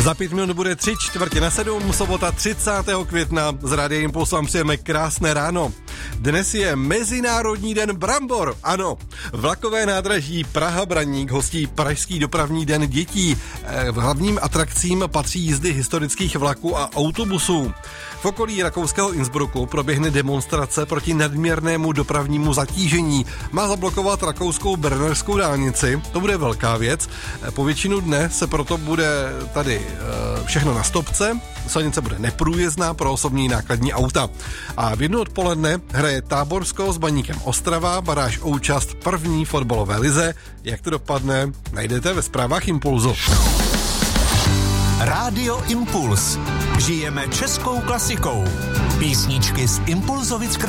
Za 5 minut bude 6:45, sobota 30. května. Z Rádia Impuls vám přejeme krásné ráno. Dnes je Mezinárodní den brambor. Ano, vlakové nádraží Praha-Braník hostí Pražský dopravní den dětí. Hlavním atrakcím patří jízdy historických vlaků a autobusů. V okolí rakouského Innsbrucku proběhne demonstrace proti nadměrnému dopravnímu zatížení. Má zablokovat rakouskou bernerskou dálnici. To bude velká věc. Po většinu dne se proto bude tady všechno na stopce. Silnice bude neprůjezdná pro osobní nákladní auta. A v 1 odpoledne hraje Táborsko s Baníkem Ostrava, baráž o účast první fotbalové lize. Jak to dopadne, najdete ve zprávách Impulzu. Rádio Impuls. Žijeme českou klasikou. Písničky z Impulzovic kraje.